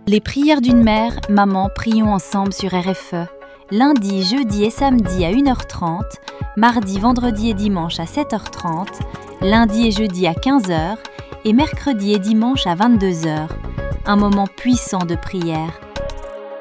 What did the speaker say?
Les prières d'une mère, maman, prions ensemble sur RFE. Lundi, jeudi et samedi à 1h30, mardi, vendredi et dimanche à 7h30, lundi et jeudi à 15h et mercredi et dimanche à 22h. Un moment puissant de prière.